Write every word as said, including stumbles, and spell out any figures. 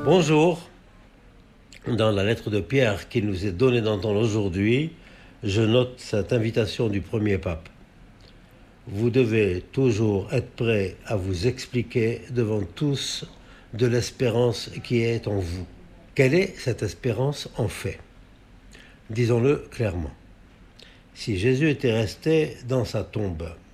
Bonjour. Dans la lettre de Pierre qui nous est donnée d'entendre aujourd'hui, je note cette invitation du premier pape. Vous devez toujours être prêt à vous expliquer devant tous de l'espérance qui est en vous. Quelle est cette espérance en fait? Disons-le clairement. Si Jésus était resté dans sa tombe,